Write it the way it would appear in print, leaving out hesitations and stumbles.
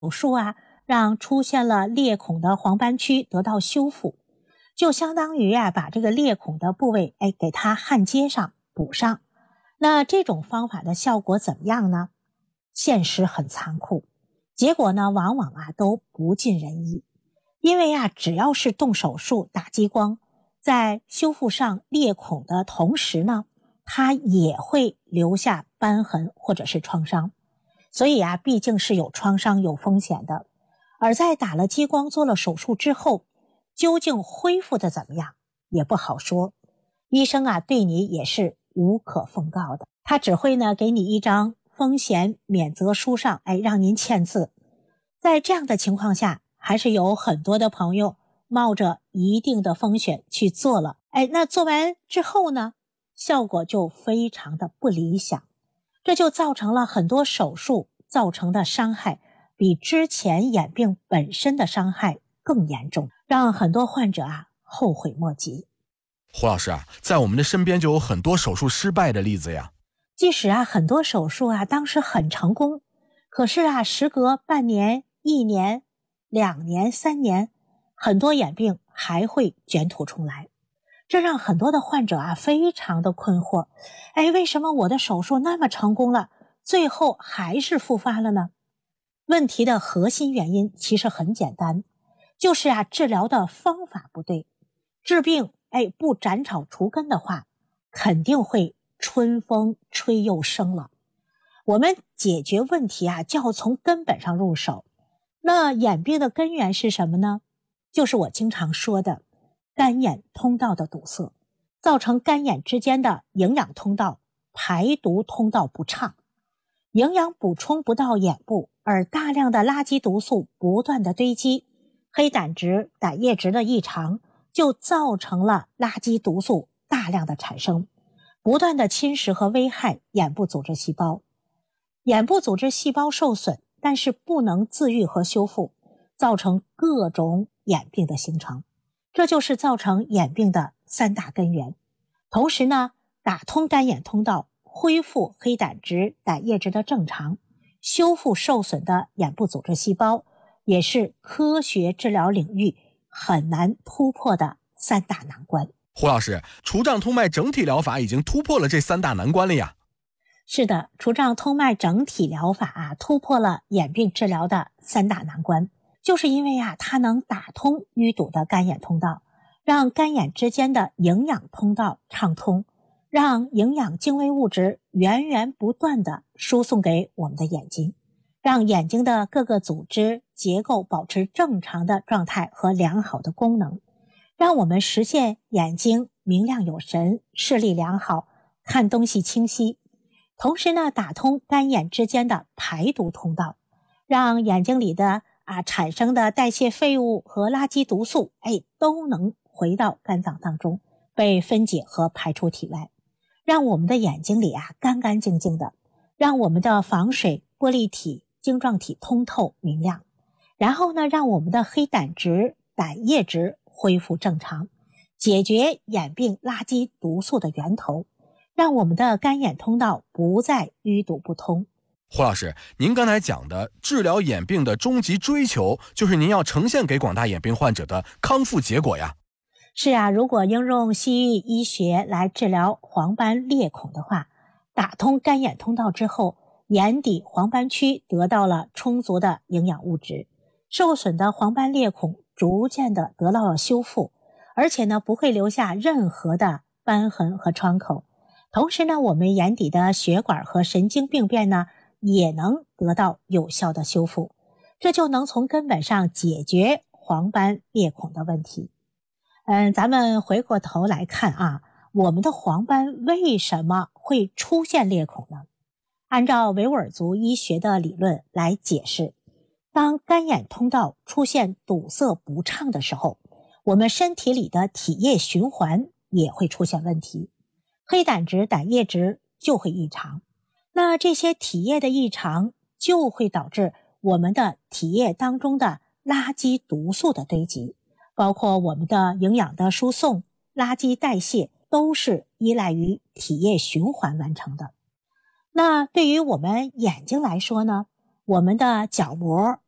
手术让出现了裂孔的黄斑区得到修复，就相当于把这个裂孔的部位给它焊接上补上。那这种方法的效果怎么样呢？现实很残酷，结果呢往往都不尽人意。因为只要是动手术打激光，在修复上裂孔的同时呢，它也会留下瘢痕或者是创伤，所以毕竟是有创伤有风险的。而在打了激光做了手术之后，究竟恢复的怎么样也不好说，医生对你也是无可奉告的，他只会呢给你一张风险免责书上让您签字。在这样的情况下，还是有很多的朋友冒着一定的风险去做了，那做完之后呢，效果就非常的不理想，这就造成了很多手术造成的伤害比之前眼病本身的伤害更严重，让很多患者后悔莫及。 胡老师在我们的身边就有很多手术失败的例子呀。 即使很多手术当时很成功，可是时隔半年、1年、2年、3年，很多眼病还会卷土重来，这让很多的患者非常的困惑。为什么我的手术那么成功了，最后还是复发了呢？问题的核心原因其实很简单，就是治疗的方法不对。治病不斩草除根的话，肯定会春风吹又生了。我们解决问题就要从根本上入手。那眼病的根源是什么呢？就是我经常说的干眼通道的堵塞，造成干眼之间的营养通道、排毒通道不畅，营养补充不到眼部，而大量的垃圾毒素不断的堆积，黑胆值、胆液值的异常，就造成了垃圾毒素大量的产生，不断的侵蚀和危害眼部组织细胞。眼部组织细胞受损，但是不能自愈和修复，造成各种眼病的形成，这就是造成眼病的3大根源。同时呢，打通干眼通道，恢复黑胆值、胆液值的正常，修复受损的眼部组织细胞，也是科学治疗领域很难突破的3大难关。 胡老师，除障通脉整体疗法已经突破了这3大难关了呀。 是的，除障通脉整体疗法突破了眼病治疗的3大难关，就是因为它能打通淤堵的干眼通道，让干眼之间的营养通道畅通，让营养精微物质源源不断地输送给我们的眼睛，让眼睛的各个组织结构保持正常的状态和良好的功能，让我们实现眼睛明亮有神、视力良好、看东西清晰。同时呢，打通干眼之间的排毒通道，让眼睛里的产生的代谢废物和垃圾毒素都能回到肝脏当中，被分解和排出体外，让我们的眼睛里干干净净的，让我们的防水、玻璃体、晶状体通透明亮，然后呢，让我们的黑胆值、胆液值恢复正常，解决眼病垃圾毒素的源头，让我们的干眼通道不再淤堵不通。 胡老师，您刚才讲的治疗眼病的终极追求，就是您要呈现给广大眼病患者的康复结果呀。 是如果应用西医医学来治疗黄斑裂孔的话，打通干眼通道之后，眼底黄斑区得到了充足的营养物质，受损的黄斑裂孔逐渐的得到了修复，而且呢不会留下任何的瘢痕和创口。同时呢，我们眼底的血管和神经病变呢也能得到有效的修复，这就能从根本上解决黄斑裂孔的问题。咱们回过头来看我们的黄斑为什么会出现裂孔呢？按照维吾尔族医学的理论来解释，当干眼通道出现堵塞不畅的时候，我们身体里的体液循环也会出现问题，黑胆值、胆液值就会异常。那这些体液的异常就会导致我们的体液当中的垃圾毒素的堆积，包括我们的营养的输送、垃圾代谢都是依赖于体液循环完成的。那对于我们眼睛来说呢，我们的角膜、